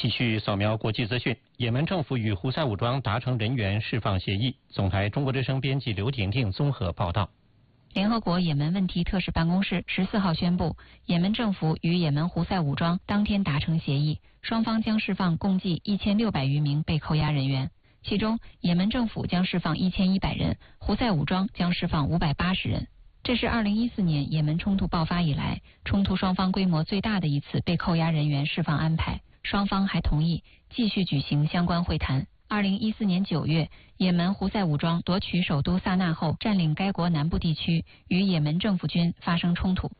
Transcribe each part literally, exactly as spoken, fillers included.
继续扫描国际资讯，也门政府与胡塞武装达成人员释放协议。总台中国之声编辑刘婷婷综合报道。 联合国也门问题特使办公室十四号宣布，也门政府与也门胡塞武装当天达成协议，双方将释放共计一千六百余名被扣押人员，其中也门政府将释放一千一百人，胡塞武装将释放五百八十人。这是二零一四年也门冲突爆发以来，冲突双方规模最大的一次被扣押人员释放安排。双方还同意继续举行相关会谈。二零一四年九月，也门胡塞武装夺取首都萨那后，占领该国南部地区，与也门政府军发生冲突。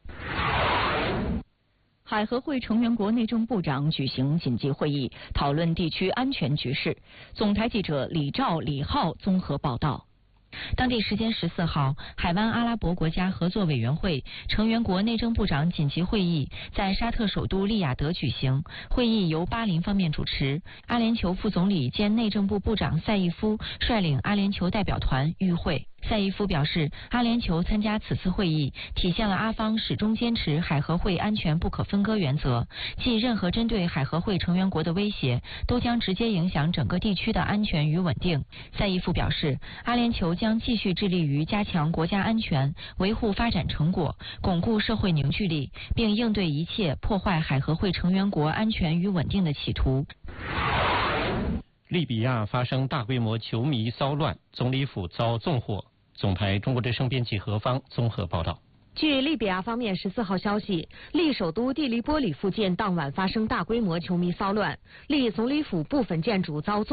海合会成员国内政部长举行紧急会议，讨论地区安全局势。总台记者李兆、李浩综合报道。 当地时间十四号，海湾阿拉伯国家合作委员会成员国内政部长紧急会议在沙特首都利雅得举行。会议由巴林方面主持，阿联酋副总理兼内政部部长赛义夫率领阿联酋代表团与会。赛义夫表示，阿联酋参加此次会议，体现了阿方始终坚持海合会安全不可分割原则，即任何针对海合会成员国的威胁，都将直接影响整个地区的安全与稳定。赛义夫表示，阿联酋将继续致力于加强国家安全，维护发展成果，巩固社会凝聚力，并应对一切破坏海合会成员国安全与稳定的企图。 利比亚发生大规模球迷骚乱，总理府遭纵火。总台中国之声编辑何芳综合报道。 据利比亚方面十四号消息，利首都蒂利波里附近当晚发生大规模球迷骚乱，利总理府部分建筑遭纵